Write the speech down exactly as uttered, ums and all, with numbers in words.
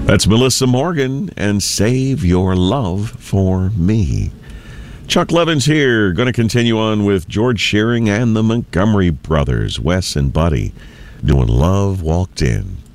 That's Melissa Morgan and Save Your Love for Me. Chuck Levin's here. Going to continue on with George Shearing and the Montgomery Brothers, Wes and Buddy, doing Love Walked In.